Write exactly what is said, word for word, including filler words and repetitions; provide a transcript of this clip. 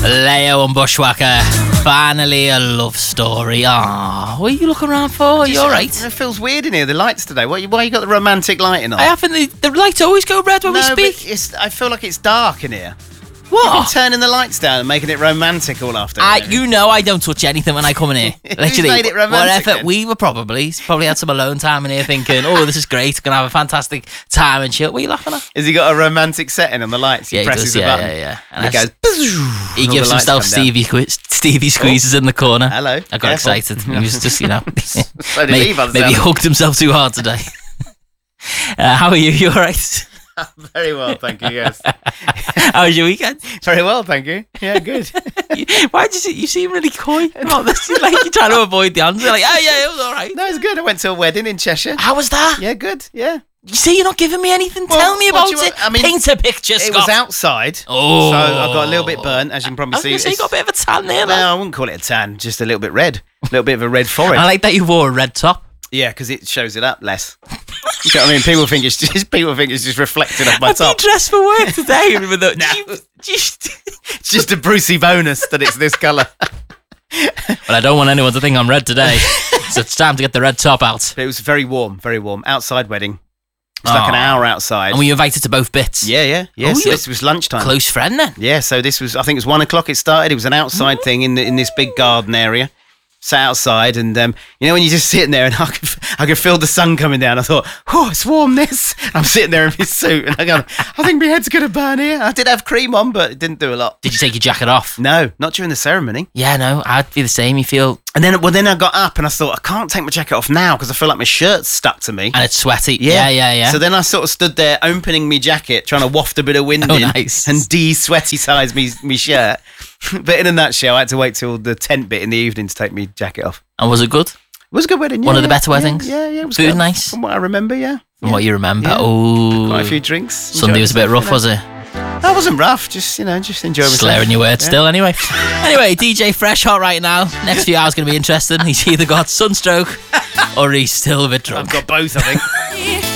Leo and Bushwhacker. Finally a love story. Ah, what are you looking around for? You alright? It feels weird in here, the lights today. Why, why you got the romantic lighting on? I haven't. The, the lights always go red when no, we speak. But it's, I feel like it's dark in here. What? You've been turning the lights down and making it romantic all afternoon. I, you know I don't touch anything when I come in here. Literally, made it romantic whatever. then? We were probably probably had some alone time in here thinking, oh, this is great. Gonna have a fantastic time and chill. What are you laughing at? Has he got a romantic setting on the lights? He Yeah, he presses does, the yeah, button. yeah, yeah. And, And it I goes. He and all gives the lights himself come down. Stevie Sque- Stevie squeezes in the corner. Hello. I got Careful. excited. He was just, you know, So did maybe, he, by the maybe he sound of it. hugged himself too hard today. uh, how are you? You all right? Very well, thank you, yes. How was your weekend? Very well, thank you. Yeah, good. Why did you? You seem really coy. About this. Like you're trying to avoid the answer. Like, oh yeah, it was all right. No, it's good. I went to a wedding in Cheshire. How was that? Yeah, good, yeah. You see, you're not giving me anything. Well, Tell me what about do you it. want- I mean, Paint a picture, It Scott. was outside, Oh. so I got a little bit burnt, as you can probably I was see. going to say you It's- got a bit of a tan there. No, man. I wouldn't call it a tan, just a little bit red. A little bit of a red forehead. I like that you wore a red top. Yeah, because it shows it up less. You know what I mean? People think it's just people think it's just reflected off my Have you top. dressed for work today? With the, No. you, just, It's just a Brucey bonus that it's this colour. well, I don't want anyone to think I'm red today, so it's time to get the red top out. But it was very warm, very warm. Outside wedding. It was like an Aw. hour outside. And were you invited to both bits? Yeah, yeah, yeah. Oh, so you- this was lunchtime. Close friend then. Yeah, so this was, I think it was one o'clock it started. It was an outside Mm. thing in the, in this big garden area. Sat outside and, um, you know, when you're just sitting there and I could, I could feel the sun coming down. I thought, oh, it's warm this. I'm sitting there in my suit and I go, I think my head's going to burn here. I did have cream on, but it didn't do a lot. Did you take your jacket off? No, not during the ceremony. Yeah, no, I'd be the same. You feel, And then, well, then I got up and I thought, I can't take my jacket off now because I feel like my shirt's stuck to me. and it's sweaty. Yeah, yeah, yeah. So then I sort of stood there opening my jacket, trying to waft a bit of wind Oh, in nice. and de-sweaty size me, me shirt. But in a nutshell, I had to wait till the tent bit in the evening to take my jacket off. and was it good? It was a good wedding. One yeah, of the yeah, better weddings? Yeah, yeah, yeah, it was Food good. nice? From what I remember, yeah. From yeah. what you remember? Yeah. Oh, Quite a few drinks. Sunday Enjoyed was a bit myself, rough, was it? you know. That wasn't rough. Just, you know, just enjoy myself. Slurring your words Yeah. still, anyway. Anyway, D J Fresh hot right now. Next few hours going to be interesting. He's either got sunstroke or he's still a bit drunk. I've got both, I think.